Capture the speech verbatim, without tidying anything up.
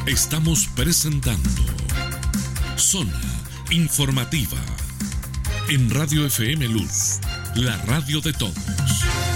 Estamos presentando Zona Informativa en Radio F M Luz, la radio de todos.